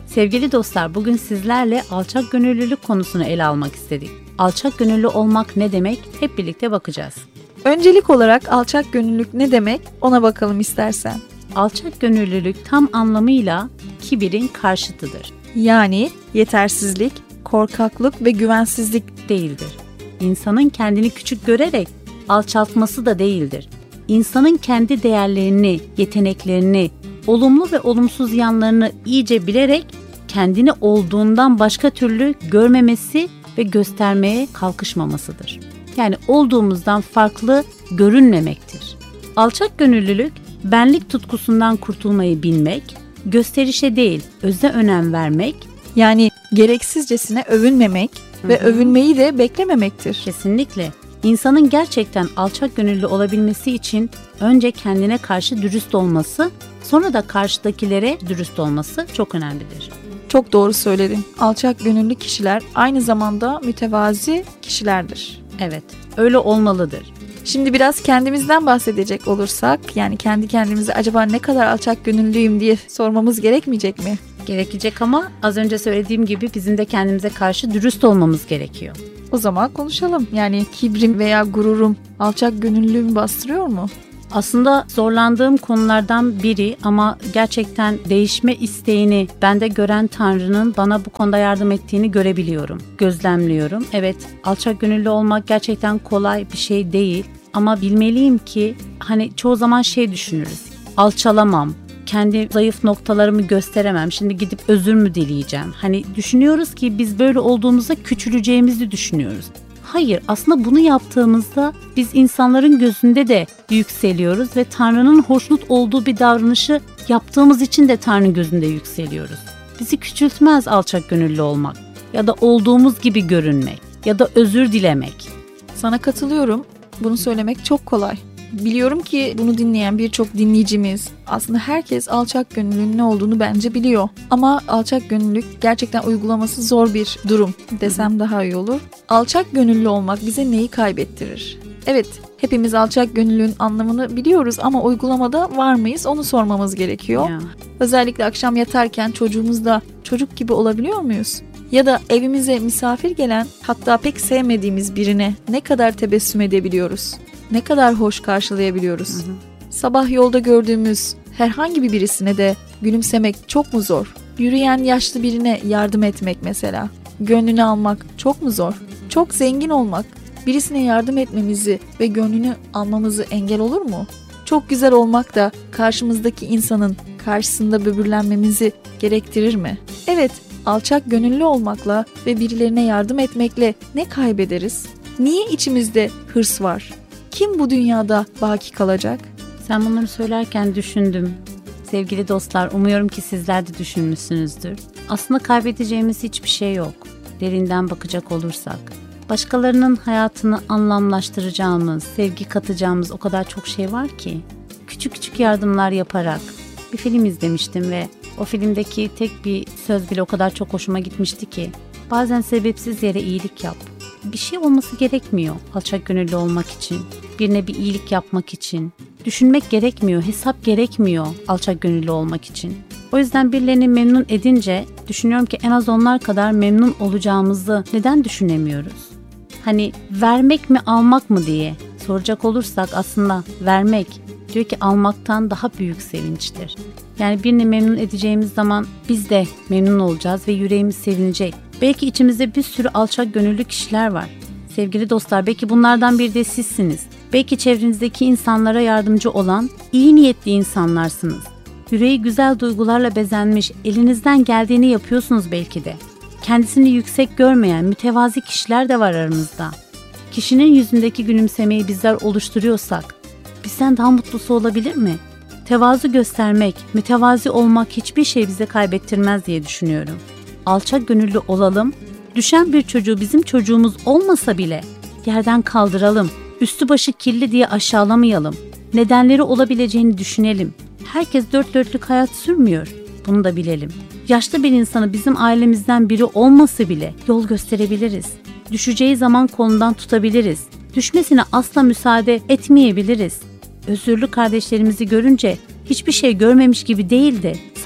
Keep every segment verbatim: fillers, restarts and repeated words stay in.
Sevgili dostlar, bugün sizlerle alçak gönüllülük konusunu ele almak istedik. Alçak gönüllü olmak ne demek? Hep birlikte bakacağız. Öncelik olarak alçak gönüllülük ne demek? Ona bakalım istersen. Alçak gönüllülük tam anlamıyla kibirin karşıtıdır. Yani yetersizlik, korkaklık ve güvensizlik değildir. İnsanın kendini küçük görerek alçaltması da değildir. İnsanın kendi değerlerini, yeteneklerini, olumlu ve olumsuz yanlarını iyice bilerek kendini olduğundan başka türlü görmemesi ve göstermeye kalkışmamasıdır. Yani olduğumuzdan farklı görünmemektir. Alçak gönüllülük, benlik tutkusundan kurtulmayı bilmek, gösterişe değil, öze önem vermek, yani gereksizcesine övünmemek Hı-hı. ve övünmeyi de beklememektir. Kesinlikle. İnsanın gerçekten alçak gönüllü olabilmesi için önce kendine karşı dürüst olması, sonra da karşıdakilere dürüst olması çok önemlidir. Çok doğru söyledin. Alçak gönüllü kişiler aynı zamanda mütevazi kişilerdir. Evet, öyle olmalıdır. Şimdi biraz kendimizden bahsedecek olursak, yani kendi kendimize acaba ne kadar alçak gönüllüyüm diye sormamız gerekmeyecek mi? Gerekecek ama az önce söylediğim gibi bizim de kendimize karşı dürüst olmamız gerekiyor. O zaman konuşalım. Yani kibrim veya gururum alçak gönüllülüğümü bastırıyor mu? Aslında zorlandığım konulardan biri ama gerçekten değişme isteğini bende gören Tanrı'nın bana bu konuda yardım ettiğini görebiliyorum, gözlemliyorum. Evet, alçak gönüllü olmak gerçekten kolay bir şey değil ama bilmeliyim ki hani çoğu zaman şey düşünürüz, alçalamam, kendi zayıf noktalarımı gösteremem, şimdi gidip özür mü dileyeceğim? Hani düşünüyoruz ki biz böyle olduğumuzda küçüleceğimizi düşünüyoruz. Hayır, aslında bunu yaptığımızda biz insanların gözünde de yükseliyoruz ve Tanrı'nın hoşnut olduğu bir davranışı yaptığımız için de Tanrı'nın gözünde yükseliyoruz. Bizi küçültmez alçak gönüllü olmak ya da olduğumuz gibi görünmek ya da özür dilemek. Sana katılıyorum. Bunu söylemek çok kolay. Biliyorum ki bunu dinleyen birçok dinleyicimiz, aslında herkes alçak gönüllülüğün ne olduğunu bence biliyor. Ama alçak gönüllülük gerçekten uygulaması zor bir durum desem daha iyi olur. Alçak gönüllü olmak bize neyi kaybettirir? Evet, hepimiz alçak gönüllülüğün anlamını biliyoruz ama uygulamada var mıyız onu sormamız gerekiyor. Ya. Özellikle akşam yatarken çocuğumuzla çocuk gibi olabiliyor muyuz? Ya da evimize misafir gelen, hatta pek sevmediğimiz birine ne kadar tebessüm edebiliyoruz? Ne kadar hoş karşılayabiliyoruz? Hı hı. Sabah yolda gördüğümüz herhangi bir birisine de gülümsemek çok mu zor? Yürüyen yaşlı birine yardım etmek mesela. Gönlünü almak çok mu zor? Çok zengin olmak, birisine yardım etmemizi ve gönlünü almamızı engel olur mu? Çok güzel olmak da karşımızdaki insanın karşısında böbürlenmemizi gerektirir mi? Evet, alçak gönüllü olmakla ve birilerine yardım etmekle ne kaybederiz? Niye içimizde hırs var? Kim bu dünyada baki kalacak? Sen bunları söylerken düşündüm. Sevgili dostlar, umuyorum ki sizler de düşünmüşsünüzdür. Aslında kaybedeceğimiz hiçbir şey yok. Derinden bakacak olursak. Başkalarının hayatını anlamlaştıracağımız, sevgi katacağımız o kadar çok şey var ki. Küçük küçük yardımlar yaparak bir film izlemiştim ve o filmdeki tek bir söz bile o kadar çok hoşuma gitmişti ki. Bazen sebepsiz yere iyilik yap. Bir şey olması gerekmiyor alçak gönüllü olmak için, birine bir iyilik yapmak için. Düşünmek gerekmiyor, hesap gerekmiyor alçak gönüllü olmak için. O yüzden birilerini memnun edince düşünüyorum ki en az onlar kadar memnun olacağımızı neden düşünemiyoruz? Hani vermek mi almak mı diye soracak olursak aslında vermek, diyor ki almaktan daha büyük sevinçtir. Yani birini memnun edeceğimiz zaman biz de memnun olacağız ve yüreğimiz sevinecek. Belki içimizde bir sürü alçak gönüllü kişiler var. Sevgili dostlar, belki bunlardan biri de sizsiniz. Belki çevrenizdeki insanlara yardımcı olan iyi niyetli insanlarsınız. Yüreği güzel duygularla bezenmiş, elinizden geldiğini yapıyorsunuz belki de. Kendisini yüksek görmeyen mütevazi kişiler de var aramızda. Kişinin yüzündeki gülümsemeyi bizler oluşturuyorsak, bizden daha mutlusu olabilir mi? Tevazu göstermek, mütevazi olmak hiçbir şey bize kaybettirmez diye düşünüyorum. Alçak gönüllü olalım, düşen bir çocuğu bizim çocuğumuz olmasa bile yerden kaldıralım, üstü başı kirli diye aşağılamayalım, nedenleri olabileceğini düşünelim. Herkes dört dörtlük hayat sürmüyor, bunu da bilelim. Yaşlı bir insanı bizim ailemizden biri olmasa bile yol gösterebiliriz. Düşeceği zaman kolundan tutabiliriz. Düşmesine asla müsaade etmeyebiliriz. Özürlü kardeşlerimizi görünce hiçbir şey görmemiş gibi değil de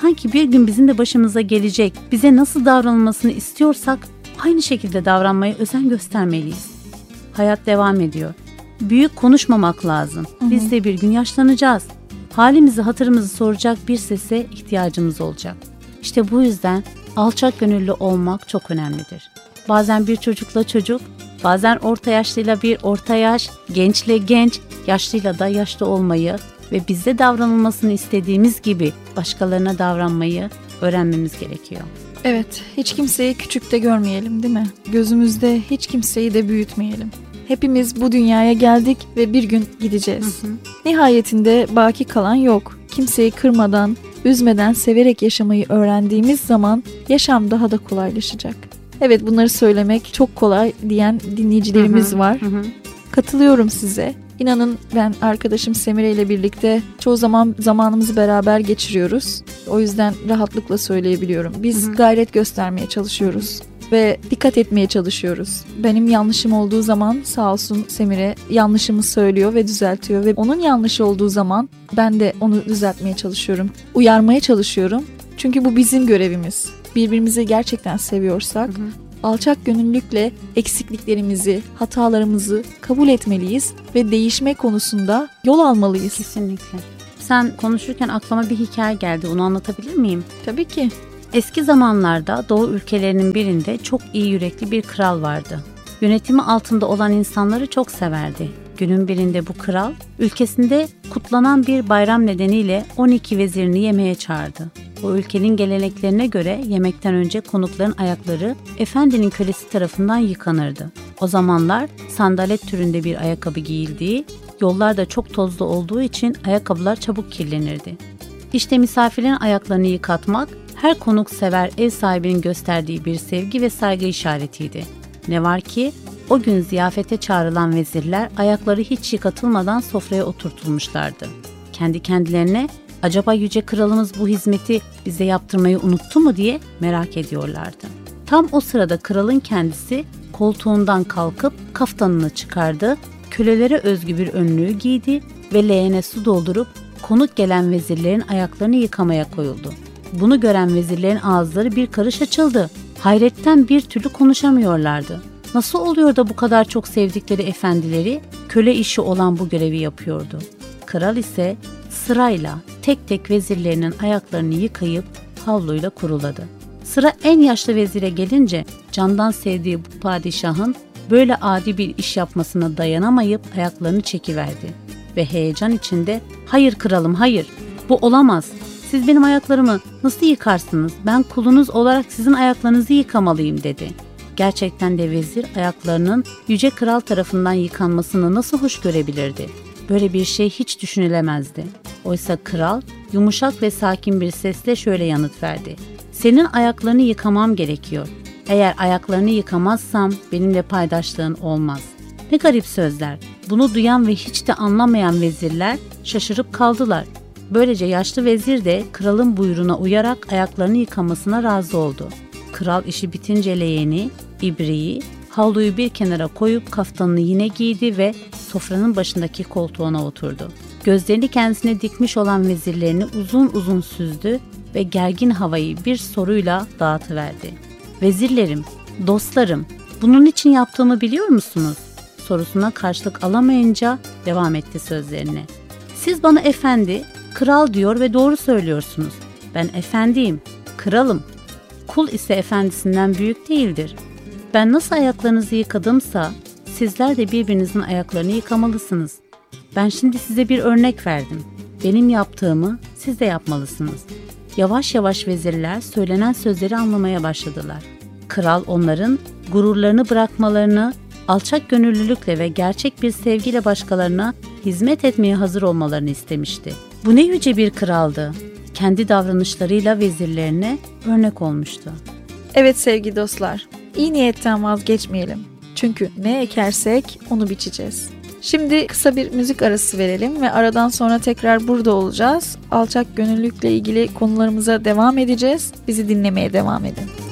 Sanki bir gün bizim de başımıza gelecek, bize nasıl davranılmasını istiyorsak aynı şekilde davranmaya özen göstermeliyiz. Hayat devam ediyor. Büyük konuşmamak lazım. Hı hı. Biz de bir gün yaşlanacağız. Halimizi, hatırımızı soracak bir sese ihtiyacımız olacak. İşte bu yüzden alçak gönüllü olmak çok önemlidir. Bazen bir çocukla çocuk, bazen orta yaşlıyla bir orta yaş, gençle genç, yaşlıyla da yaşlı olmayı ve bizde davranılmasını istediğimiz gibi başkalarına davranmayı öğrenmemiz gerekiyor. Evet, hiç kimseyi küçük de görmeyelim, değil mi? Gözümüzde hiç kimseyi de büyütmeyelim. Hepimiz bu dünyaya geldik ve bir gün gideceğiz. Hı hı. Nihayetinde baki kalan yok. Kimseyi kırmadan, üzmeden severek yaşamayı öğrendiğimiz zaman yaşam daha da kolaylaşacak. Evet, bunları söylemek çok kolay diyen dinleyicilerimiz hı hı. var. Hı hı. Katılıyorum size. İnanın ben arkadaşım Semire ile birlikte çoğu zaman zamanımızı beraber geçiriyoruz. O yüzden rahatlıkla söyleyebiliyorum. Biz hı hı. gayret göstermeye çalışıyoruz ve dikkat etmeye çalışıyoruz. Benim yanlışım olduğu zaman sağ olsun Semire yanlışımı söylüyor ve düzeltiyor ve onun yanlışı olduğu zaman ben de onu düzeltmeye çalışıyorum. Uyarmaya çalışıyorum. Çünkü bu bizim görevimiz. Birbirimizi gerçekten seviyorsak hı hı. alçak gönüllülükle eksikliklerimizi, hatalarımızı kabul etmeliyiz ve değişme konusunda yol almalıyız. Kesinlikle. Sen konuşurken aklıma bir hikaye geldi. Onu anlatabilir miyim? Tabii ki. Eski zamanlarda Doğu ülkelerinin birinde çok iyi yürekli bir kral vardı. Yönetimi altında olan insanları çok severdi. Günün birinde bu kral, ülkesinde kutlanan bir bayram nedeniyle on iki vezirini yemeğe çağırdı. O ülkenin geleneklerine göre yemekten önce konukların ayakları efendinin kölesi tarafından yıkanırdı. O zamanlar sandalet türünde bir ayakkabı giyildiği, yollar da çok tozlu olduğu için ayakkabılar çabuk kirlenirdi. İşte misafirlerin ayaklarını yıkatmak, her konuksever ev sahibinin gösterdiği bir sevgi ve saygı işaretiydi. Ne var ki o gün ziyafete çağrılan vezirler ayakları hiç yıkatılmadan sofraya oturtulmuşlardı. Kendi kendilerine acaba yüce kralımız bu hizmeti bize yaptırmayı unuttu mu diye merak ediyorlardı. Tam o sırada kralın kendisi koltuğundan kalkıp kaftanını çıkardı, kölelere özgü bir önlüğü giydi ve leğene su doldurup konuk gelen vezirlerin ayaklarını yıkamaya koyuldu. Bunu gören vezirlerin ağızları bir karış açıldı. Hayretten bir türlü konuşamıyorlardı. Nasıl oluyor da bu kadar çok sevdikleri efendileri köle işi olan bu görevi yapıyordu? Kral ise sırayla tek tek vezirlerinin ayaklarını yıkayıp havluyla kuruladı. Sıra en yaşlı vezire gelince candan sevdiği bu padişahın böyle adi bir iş yapmasına dayanamayıp ayaklarını çekiverdi. Ve heyecan içinde "Hayır kralım, hayır, bu olamaz. Siz benim ayaklarımı nasıl yıkarsınız? Ben kulunuz olarak sizin ayaklarınızı yıkamalıyım" dedi. Gerçekten de vezir ayaklarının yüce kral tarafından yıkanmasını nasıl hoş görebilirdi? Böyle bir şey hiç düşünülemezdi. Oysa kral yumuşak ve sakin bir sesle şöyle yanıt verdi: "Senin ayaklarını yıkamam gerekiyor. Eğer ayaklarını yıkamazsam benimle paydaşlığın olmaz." Ne garip sözler. Bunu duyan ve hiç de anlamayan vezirler şaşırıp kaldılar. Böylece yaşlı vezir de kralın buyruğuna uyarak ayaklarını yıkamasına razı oldu. Kral işi bitince leğeni, ibriği, havluyu bir kenara koyup kaftanını yine giydi ve sofranın başındaki koltuğuna oturdu. Gözlerini kendisine dikmiş olan vezirlerini uzun uzun süzdü ve gergin havayı bir soruyla dağıtıverdi. "Vezirlerim, dostlarım, bunun için yaptığımı biliyor musunuz?" sorusuna karşılık alamayınca devam etti sözlerine. "Siz bana efendi, kral diyor ve doğru söylüyorsunuz. Ben efendiyim, kralım. Kul ise efendisinden büyük değildir. Ben nasıl ayaklarınızı yıkadımsa sizler de birbirinizin ayaklarını yıkamalısınız. Ben şimdi size bir örnek verdim. Benim yaptığımı siz de yapmalısınız." Yavaş yavaş vezirler söylenen sözleri anlamaya başladılar. Kral onların gururlarını bırakmalarını, alçak gönüllülükle ve gerçek bir sevgiyle başkalarına hizmet etmeye hazır olmalarını istemişti. Bu ne yüce bir kraldı. Kendi davranışlarıyla vezirlerine örnek olmuştu. Evet sevgili dostlar, iyi niyetten vazgeçmeyelim. Çünkü ne ekersek onu biçeceğiz. Şimdi kısa bir müzik arası verelim ve aradan sonra tekrar burada olacağız. Alçak gönüllülükle ilgili konularımıza devam edeceğiz. Bizi dinlemeye devam edin.